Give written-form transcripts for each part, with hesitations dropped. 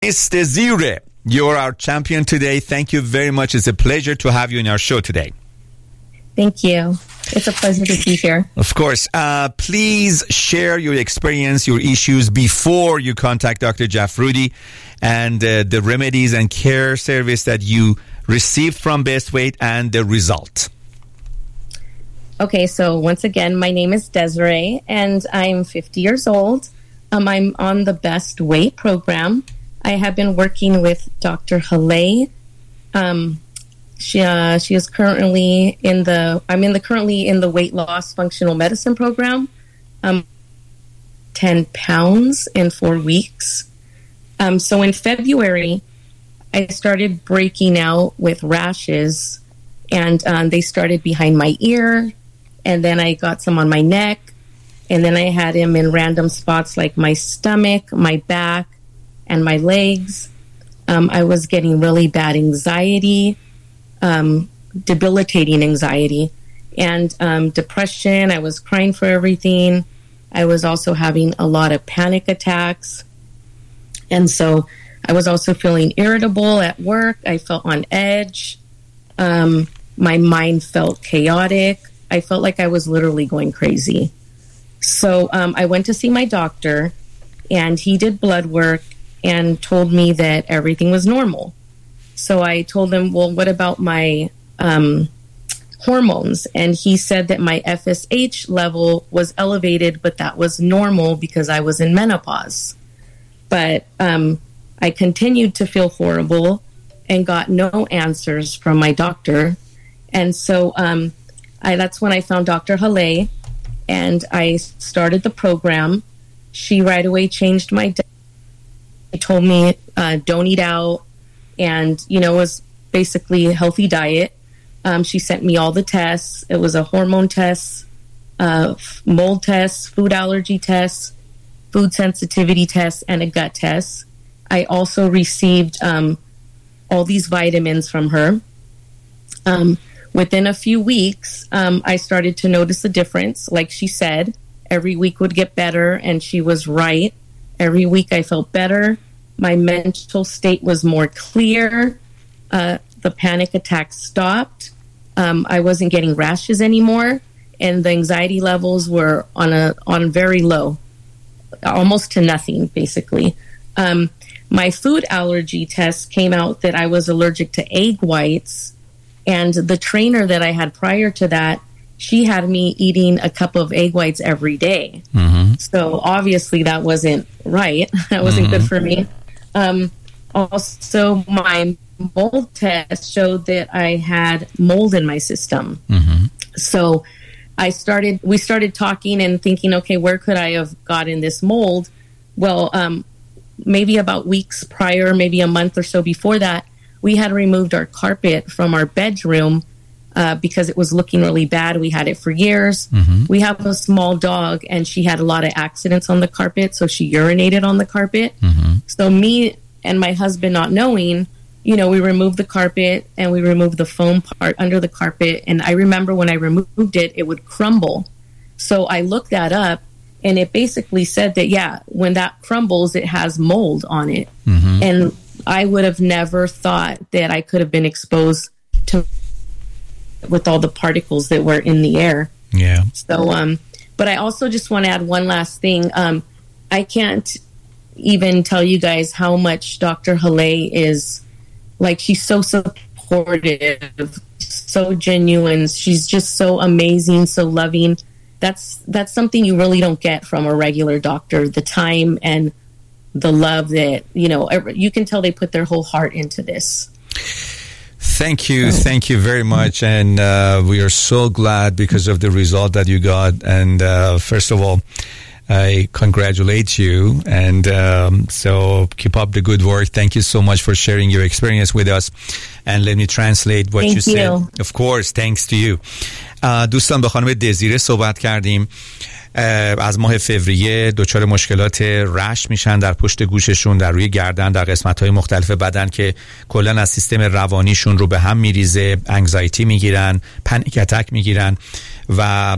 Miss Desiree, you're our champion today. Thank you very much. It's a pleasure to have you in our show today. Thank you. It's a pleasure to be here. Of course. Please share your experience, your issues before you contact Dr. Jafroudi and the remedies and care service that you received from Best Weight and the result. Okay, so once again, my name is Desiree, and I'm 50 years old. I'm on the Best Weight program. I have been working with Dr. Haleh. She is currently currently in the weight loss functional medicine program. 10 pounds in 4 weeks. So in February, I started breaking out with rashes, and they started behind my ear, and then I got some on my neck, and then I had them in random spots like my stomach, my back, and my legs. I was getting really bad anxiety, debilitating anxiety, and depression. I was crying for everything. I was also having a lot of panic attacks. And so I was also feeling irritable at work. I felt on edge. My mind felt chaotic. I felt like I was literally going crazy. So I went to see my doctor, and he did blood work and told me that everything was normal. So I told him, well, what about my hormones? And he said that my FSH level was elevated, but that was normal because I was in menopause. But I continued to feel horrible and got no answers from my doctor. And so that's when I found Dr. Haleh, and I started the program. She right away changed my diet. She told me, don't eat out, and, it was basically a healthy diet. She sent me all the tests. It was a hormone test, mold test, food allergy test, food sensitivity test, and a gut test. I also received all these vitamins from her. Within a few weeks, I started to notice a difference. Like she said, every week would get better, and she was right. Every week I felt better. My mental state was more clear. The panic attacks stopped. I wasn't getting rashes anymore, and the anxiety levels were on very low, almost to nothing, basically. My food allergy test came out that I was allergic to egg whites, and the trainer that I had prior to that, she had me eating a cup of egg whites every day. Mm-hmm. So obviously that wasn't right. That wasn't good for me. Also, my mold test showed that I had mold in my system. Mm-hmm. So we started talking and thinking, okay, where could I have gotten this mold? Well, maybe about weeks prior, maybe a month or so before that, we had removed our carpet from our bedroom because it was looking really bad. We had it for years. Mm-hmm. We have a small dog, and she had a lot of accidents on the carpet, so she urinated on the carpet. Mm-hmm. So me and my husband, not knowing, we removed the carpet, and we removed the foam part under the carpet. And I remember when I removed it, it would crumble. So I looked that up, and it basically said that, when that crumbles, it has mold on it. Mm-hmm. And I would have never thought that I could have been exposed to with all the particles that were in the air. Yeah. So, but I also just want to add one last thing. I can't even tell you guys how much Dr. Haleh is, she's so supportive, so genuine. She's just so amazing, so loving. That's something you really don't get from a regular doctor. The time and the love that, you can tell they put their whole heart into this. Thank you. Thank you very much. And we are so glad because of the result that you got. And first of all, I congratulate you. And so keep up the good work. Thank you so much for sharing your experience with us. And let me translate what you said. Of course, thanks to you. دوستان با خانم دزیره صحبت کردیم. از ماه فوریه دچار مشکلات رشح میشن در پشت گوششون، در روی گردن، در قسمت‌های مختلف بدن که کلا از سیستم روانیشون رو به هم میریزه. انگزایتی میگیرن، پنیک اتک میگیرن و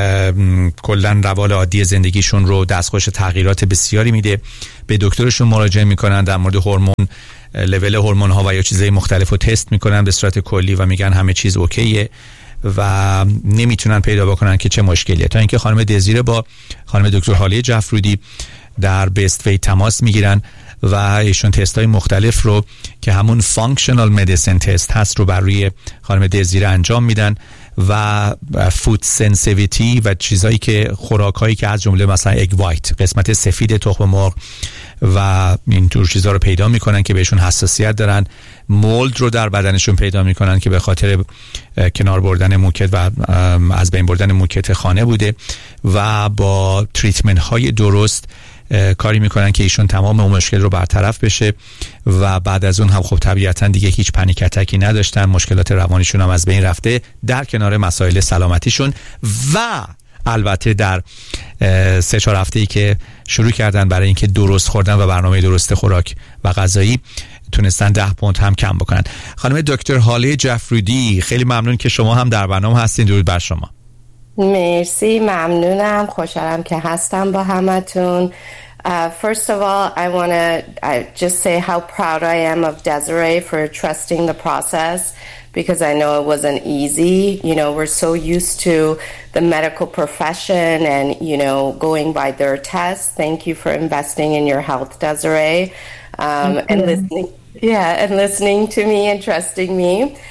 کلا روال عادی زندگیشون رو دستخوش تغییرات بسیاری میده. به دکترشون مراجعه میکنن، در مورد هورمون، لول هورمون ها و یا چیزهای مختلف رو تست میکنن به صورت کلی و میگن همه چیز اوکیه و نمیتونن پیدا بکنن که چه مشکلیه. تا اینکه خانم دزیره با خانم دکتر هاله جعفرودی در بیست وی تماس میگیرن و ایشون تست های مختلف رو که همون فانکشنال مدیسن تست هست رو بر روی خانم دزیره انجام میدن و فود سنسیویتی و چیزایی که خوراکایی که از جمله مثلا اگ وایت، قسمت سفید تخم مرغ و اینطور چیزا رو پیدا میکنن که بهشون حساسیت دارن. مولد رو در بدنشون پیدا میکنن که به خاطر کنار بردن موکت و از بین بردن موکت خانه بوده و با تریتمنت های درست کاری میکنن که ایشون تمام اون مشکل رو برطرف بشه و بعد از اون هم خب طبیعتا دیگه هیچ پنیک اتکی نداشتن، مشکلات روانیشون هم از بین رفته در کنار مسائل سلامتیشون. و البته در 3-4 هفته‌ای که شروع کردن برای اینکه درست خوردن و برنامه درست خوراک و غذایی تونستن 10 پوند هم کم بکنن. خانم دکتر هاله جعفرودی، خیلی ممنون که شما هم در برنامه هستین. درود بر شما. مرسی، ممنونم، خوشحالم که هستم با همتون. First of all, I want to just say how proud I am of Desiree for trusting the process, because I know it wasn't easy. You know, we're so used to the medical profession and, you know, going by their tests. Thank you for investing in your health, Desiree, and listening to me and trusting me.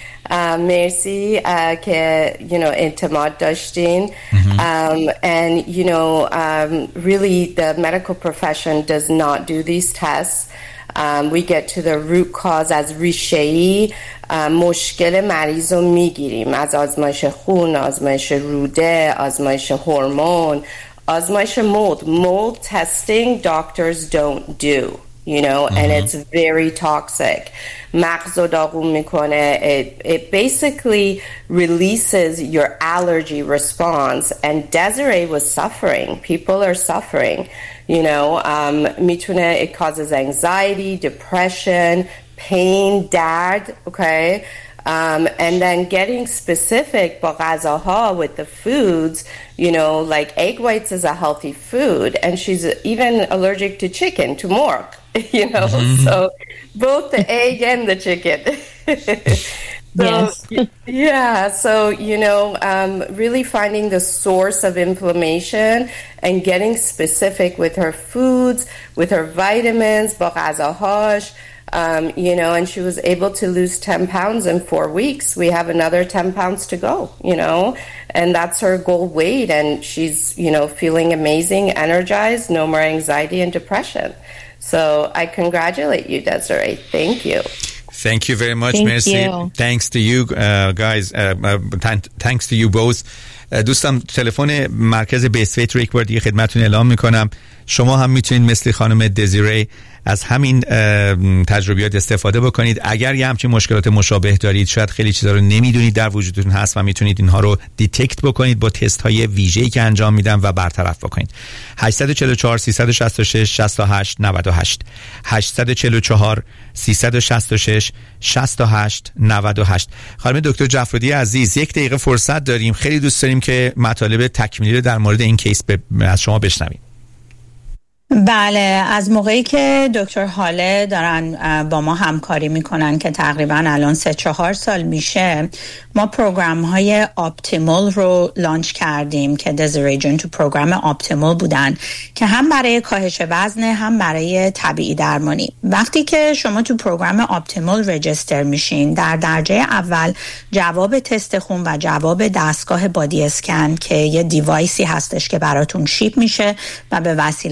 مرسی که اعتماد داشتین. And you know, really the medical profession does not do these tests. We get to the root cause از ریشه‌ای مشکل مریض رو میگیریم، از آزمایش خون، آزمایش روده، آزمایش هورمون، آزمایش mold testing doctors don't do. You know, and it's very toxic. مغز رو داغون میکنه. It basically releases your allergy response. And Desiree was suffering. People are suffering. You know, میتونه, it causes anxiety, depression, pain, درد, okay? And then getting specific با غذاها with the foods, you know, like egg whites is a healthy food, and she's even allergic to chicken, to pork, you know, so both the egg and the chicken. So, yes. Yeah, so, you know, really finding the source of inflammation and getting specific with her foods, with her vitamins, با غذاهاش. You know, and she was able to lose 10 pounds in 4 weeks. We have another 10 pounds to go, you know, and that's her goal weight. And she's, you know, feeling amazing, energized, no more anxiety and depression. So I congratulate you, Desiree. Thank you. Thank you very much. Merci. Thanks to you, guys. Thanks to you both. دوستان، تلفن مرکز بیست ویت رو یک بار دیگه خدمتتون اعلام میکنم. شما هم میتونید مثل خانم دزیره از همین تجربیات استفاده بکنید. اگر یه همچین مشکلات مشابه دارید، شاید خیلی چیزا رو نمیدونید در وجودتون هست و میتونید اینها رو دیتکت بکنید با تست های ویژه‌ای که انجام میدم و برطرف بکنید. 844 366 68 98 844 366 68 98. خانم دکتر جعفرودی عزیز، 1 دقیقه فرصت داریم. خیلی دوست داریم که مطالب تکمیلی رو در مورد این کیس از شما بشنویم. بله، از موقعی که دکتر هاله دارن با ما همکاری میکنن که تقریبا الان 3-4 سال میشه، ما پروگرام های آپتیمال رو لانچ کردیم که دزیره جون تو پروگرام آپتیمال بودن که هم برای کاهش وزن هم برای طبیعی درمانی. وقتی که شما تو پروگرام آپتیمال رجیستر میشین، در درجه اول جواب تست خون و جواب دستگاه بادی اسکن که یه دیوایسی هستش که براتون شیپ میشه و به وسیله این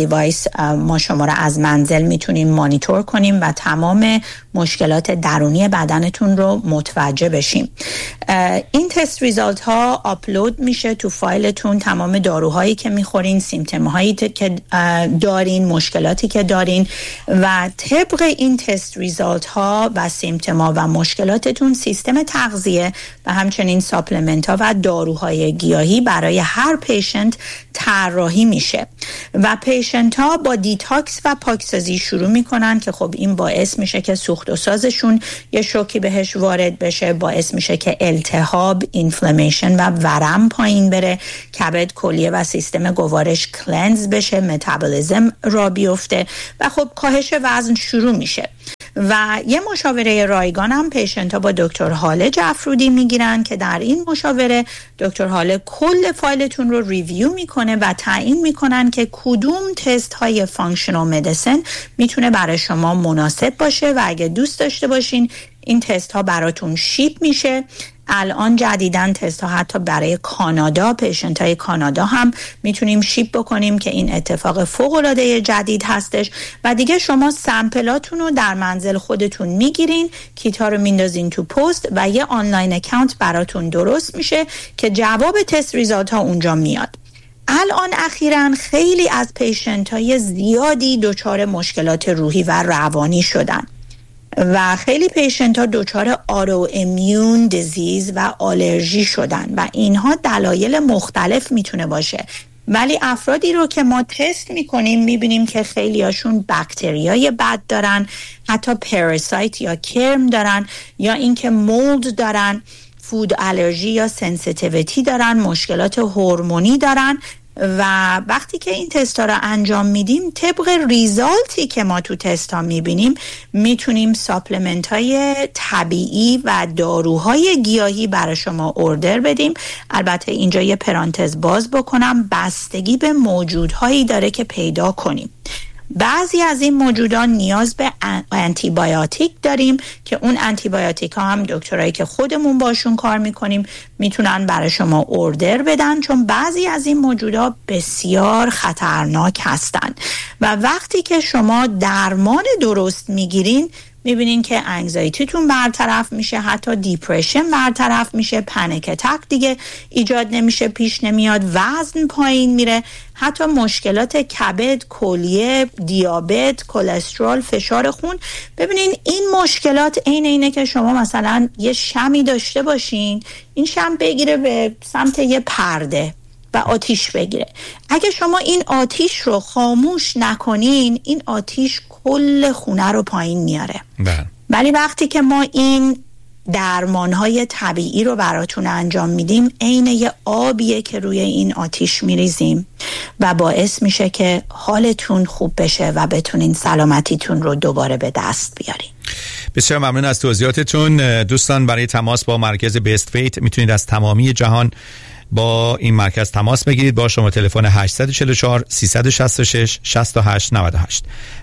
دیوایس ما شما را از منزل میتونیم مانیتور کنیم و تمام مشکلات درونی بدنتون رو متوجه بشیم. این تست ریزالت ها آپلود میشه تو فایلتون، تمام داروهایی که میخورین، سیمتوم هایی که دارین، مشکلاتی که دارین و طبق این تست ریزالت ها و سیمتوم ها و مشکلاتتون سیستم تغذیه و همچنین ساپلمنت ها و داروهای گیاهی برای هر پیشنت طراحی میشه و پیشنت ها با دیتاکس و پاکسازی شروع میکنن که خب این باعث میشه که سوخت و سازشون یه شوکی بهش وارد بشه، باعث میشه که التهاب، اینفلامیشن و ورم پایین بره، کبد، کلیه و سیستم گوارش کلنز بشه، متابولیزم را بیفته و خب کاهش وزن شروع میشه. و یه مشاوره رایگان هم پیشنت ها با دکتر هاله جعفرودی میگیرن که در این مشاوره دکتر هاله کل فایلتون رو ریویو میکنه و تعیین میکنن که کدوم تست های فانکشنال مدیسن میتونه برای شما مناسب باشه و اگه دوست داشته باشین این تست ها براتون شیپ میشه. الان جدیداً تست ها حتی برای کانادا، پیشنت های کانادا هم میتونیم شیپ بکنیم که این اتفاق فوق العاده جدید هستش و دیگه شما سمپلاتون رو در منزل خودتون میگیرین، کیت ها رو میندازین تو پست و یه آنلاین اکانت براتون درست میشه که جواب تست ریزالت ها اونجا میاد. الان اخیراً خیلی از پیشنت های زیادی دچار مشکلات روحی و روانی شدن و خیلی پیشنت ها دچار آرو ایمیون دیزیز و آلرژی شدن و اینها دلایل مختلف میتونه باشه، ولی افرادی رو که ما تست میکنیم میبینیم که خیلی هاشون باکتریای بد دارن، حتی پاراسایت یا کرم دارن یا اینکه مولد دارن، فود آلرژی یا سنسیتیویتی دارن، مشکلات هورمونی دارن و وقتی که این تست ها رو انجام میدیم طبق ریزالتی که ما تو تست ها میبینیم میتونیم ساپلمنت های طبیعی و داروهای گیاهی برای شما اوردر بدیم. البته اینجا یه پرانتز باز بکنم، بستگی به موجودهایی داره که پیدا کنیم. بعضی از این موجودان نیاز به آنتی بیوتیک داریم که اون آنتی بیوتیک ها هم دکترایی که خودمون باشون کار میکنیم میتونن برای شما اوردر بدن، چون بعضی از این موجودات بسیار خطرناک هستن و وقتی که شما درمان درست میگیرین میبینین که انگزایتیتون برطرف میشه، حتی دیپرشن برطرف میشه، پنیک اتک دیگه ایجاد نمیشه، پیش نمیاد، وزن پایین میره، حتی مشکلات کبد، کلیه، دیابت، کلسترول، فشار خون. ببینین این مشکلات اینه که شما مثلا یه شمی داشته باشین، این شم بگیره به سمت یه پرده و آتیش بگیره. اگه شما این آتیش رو خاموش نکنین این آتیش کل خونه رو پایین میاره. ولی وقتی که ما این درمانهای طبیعی رو براتون انجام میدیم عین یه آبیه که روی این آتیش میریزیم و باعث میشه که حالتون خوب بشه و بتونین سلامتیتون رو دوباره به دست بیارین. بسیار ممنون از توضیحاتتون. دوستان برای تماس با مرکز بیست فیت میتونید از تمامی جهان با این مرکز تماس بگیرید با شما تلفن 844 366 68 98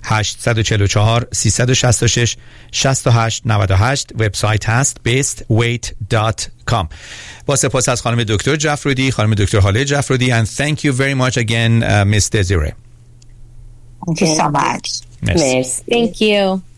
844 366 68 98. وبسایت هست bestweight.com. با سپاس از خانم دکتر جعفرودی، خانم دکتر هاله جعفرودی and thank you very much again Miss Desiree. Thank you so much. Merci. Thank you.